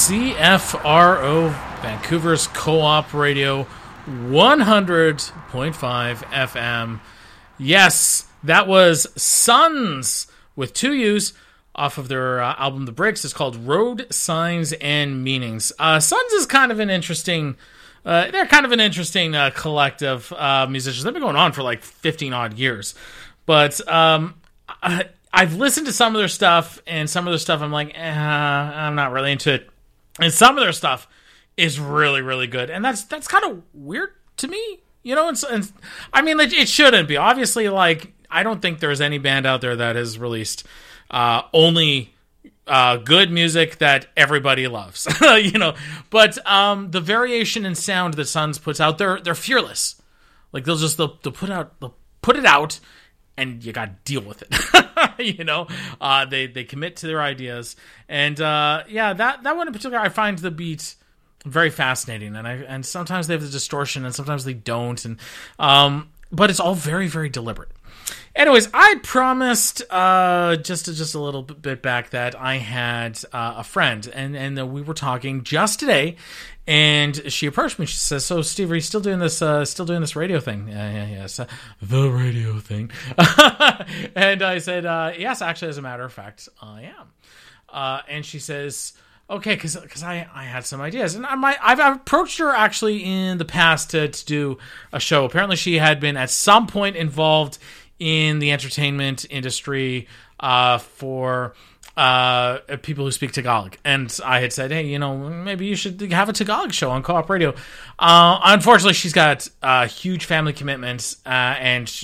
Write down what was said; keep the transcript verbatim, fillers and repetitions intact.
C F R O, Vancouver's Co-op Radio, one hundred point five F M. Yes, that was Sons with two U's off of their uh, album The Bricks. It's called Road Signs and Meanings. Uh, Sons is kind of an interesting, uh, they're kind of an interesting uh, collective uh, musicians. They've been going on for like fifteen odd years. But um, I, I've listened to some of their stuff, and some of their stuff I'm like, eh, I'm not really into it. And some of their stuff is really, really good. And that's that's kind of weird to me, you know? And, and I mean, it, it shouldn't be. Obviously, like, I don't think there's any band out there that has released uh, only uh, good music that everybody loves, you know? But um, the variation in sound that Sons puts out, they're they're fearless. Like, they'll just, they'll, they'll put out, they'll put it out, and you got to deal with it. You know, uh, they, they commit to their ideas. And, uh, yeah, that, that one in particular, I find the beat very fascinating. And I, and sometimes they have the distortion and sometimes they don't. And, um, but it's all very, very deliberate. Anyways, I promised, uh, just, just a little bit back that I had, uh, a friend and, and uh, we were talking just today. And she approached me. She says, "So, Steve, are you still doing this? Uh, still doing this radio thing?" Yeah, yeah, yes, uh, the radio thing. And I said, uh, "Yes, actually, as a matter of fact, I am." Uh, and she says, "Okay, because because I, I had some ideas, and I might I've, I've approached her actually in the past to to do a show. Apparently, she had been at some point involved in the entertainment industry uh, for." Uh, people who speak Tagalog. And I had said, hey, you know, maybe you should have a Tagalog show on Co-op Radio. Uh, unfortunately, she's got uh, huge family commitments, uh, and